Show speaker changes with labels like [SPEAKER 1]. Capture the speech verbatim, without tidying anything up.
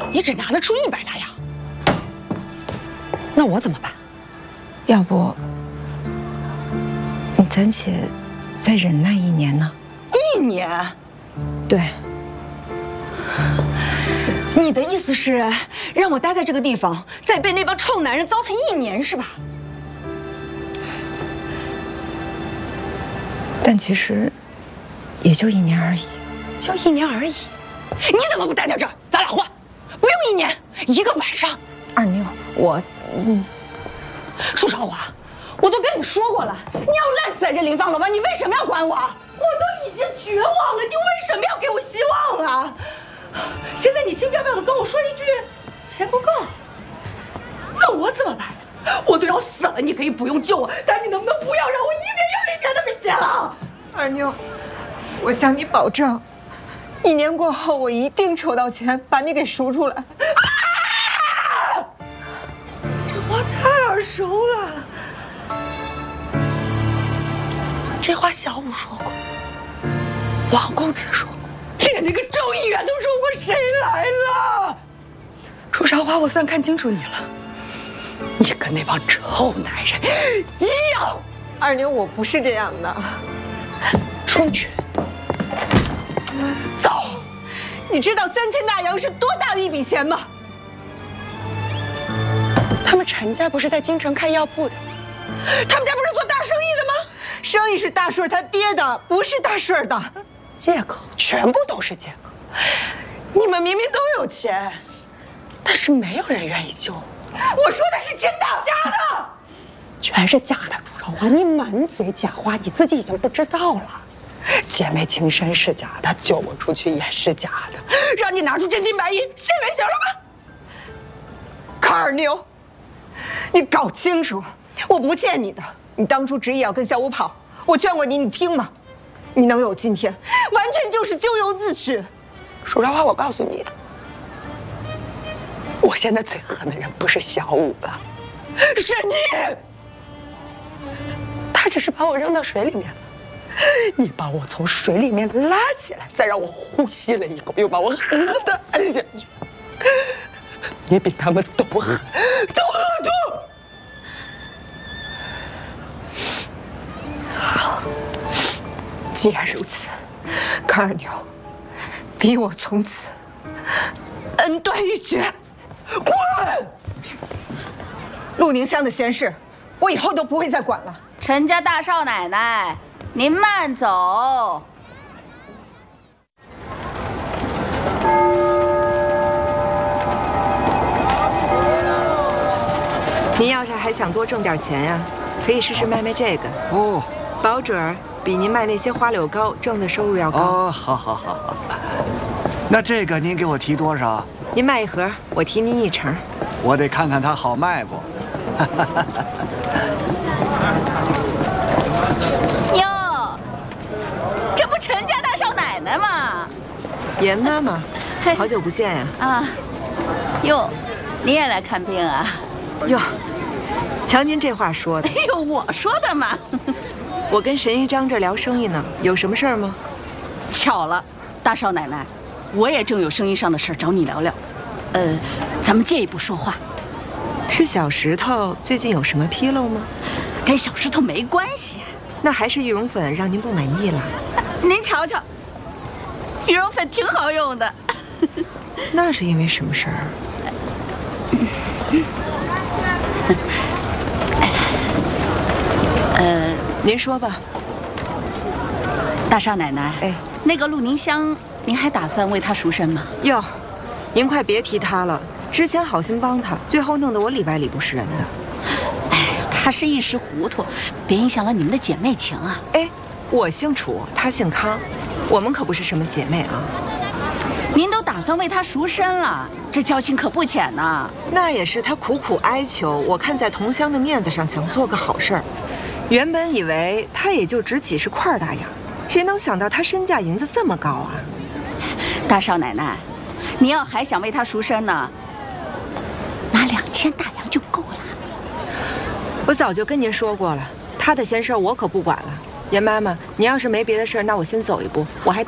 [SPEAKER 1] 你只拿得出一百大洋，那我怎么办？
[SPEAKER 2] 要不，你暂且再忍耐一年呢？
[SPEAKER 1] 一年？
[SPEAKER 2] 对。
[SPEAKER 1] 你的意思是让我待在这个地方，再被那帮臭男人糟蹋一年，是吧？
[SPEAKER 2] 但其实，也就一年而已。
[SPEAKER 1] 就一年而已。你怎么不待在这儿？咱俩换，不用一年，一个晚上。
[SPEAKER 2] 二妞，我，嗯，
[SPEAKER 1] 楚少华，我都跟你说过了，你要烂死在这林芳楼吗？你为什么要管我？我都已经绝望了，你为什么要给我希望啊？现在你轻飘飘的跟我说一句钱不够，那我怎么办？我都要死了，你可以不用救我，但你能不能不要让我一年又一年的没钱了？
[SPEAKER 2] 二妞，我向你保证，一年过后我一定筹到钱把你给赎出来。
[SPEAKER 1] 啊！这话太耳熟了，这话小五说过，王公子说过。连那个周议员都说过，谁来了？楚少华，我算看清楚你了，你跟那帮臭男人一样。
[SPEAKER 2] 二妞，我不是这样的。
[SPEAKER 1] 出去，走。
[SPEAKER 2] 你知道三千大洋是多大的一笔钱吗？
[SPEAKER 1] 他们陈家不是在京城开药铺的，他们家不是做大生意的吗？
[SPEAKER 2] 生意是大顺他爹的，不是大顺的。
[SPEAKER 1] 借口，全部都是借口。你们明明都有钱，但是没有人愿意救我。我说的是真的，假的，全是假的。楚少华，你满嘴假话，你自己已经不知道了。姐妹情深是假的，救我出去也是假的，让你拿出真金白银，现原形了吗？
[SPEAKER 2] 卡尔妞，你搞清楚，我不欠你的。你当初执意要跟小五跑，我劝过你，你听吗？你能有今天，完全就是咎由自取。
[SPEAKER 1] 楚少华，我告诉你，我现在最恨的人不是小五了，是你。他只是把我扔到水里面了，你把我从水里面拉起来，再让我呼吸了一口，又把我狠狠地按下去。你比他们都狠，都恶毒。好。既然如此，
[SPEAKER 2] 卡尔妞，你我从此恩断义绝。
[SPEAKER 1] 滚！
[SPEAKER 2] 陆宁香的闲事，我以后都不会再管了。
[SPEAKER 3] 陈家大少奶奶，您慢走。
[SPEAKER 4] 您要是还想多挣点钱呀，可以试试卖卖这个
[SPEAKER 5] 哦，
[SPEAKER 4] 保准儿比您卖那些花柳膏挣的收入要高。
[SPEAKER 5] 哦，好好好好。那这个您给我提多少？
[SPEAKER 4] 您卖一盒，我提您一成。
[SPEAKER 5] 我得看看它好卖不。
[SPEAKER 3] 哟，这不陈家大少奶奶吗？
[SPEAKER 4] 严妈妈，好久不见呀！
[SPEAKER 3] 啊，哟，你也来看病啊？
[SPEAKER 4] 哟，瞧您这话说的。
[SPEAKER 3] 哎呦，我说的嘛。
[SPEAKER 4] 我跟沈一章这聊生意呢，有什么事儿吗？
[SPEAKER 3] 巧了，大少奶奶，我也正有生意上的事儿找你聊聊。呃，咱们借一步说话。
[SPEAKER 4] 是小石头最近有什么纰漏吗？
[SPEAKER 3] 跟小石头没关系。
[SPEAKER 4] 那还是羽绒粉让您不满意了？
[SPEAKER 3] 您瞧瞧，羽绒粉挺好用的。
[SPEAKER 4] 那是因为什么事儿？
[SPEAKER 3] 呃，
[SPEAKER 4] 您说吧。
[SPEAKER 3] 大少奶奶，
[SPEAKER 4] 哎，
[SPEAKER 3] 那个陆宁香，您还打算为她赎身吗？
[SPEAKER 4] 哟，您快别提她了。之前好心帮她，最后弄得我里外里不是人的。
[SPEAKER 3] 哎，她是一时糊涂，别影响了你们的姐妹情啊。
[SPEAKER 4] 哎，我姓楚，她姓康，我们可不是什么姐妹啊。
[SPEAKER 3] 您都打算为她赎身了，这交情可不浅呐。
[SPEAKER 4] 那也是她苦苦哀求，我看在同乡的面子上，想做个好事儿。原本以为她也就值几十块大洋，谁能想到她身价银子这么高啊！
[SPEAKER 3] 大少奶奶，你要还想为她赎身呢，拿两千大洋就够了。
[SPEAKER 4] 我早就跟您说过了，她的闲事我可不管了。严妈妈，你要是没别的事儿，那我先走一步，我还。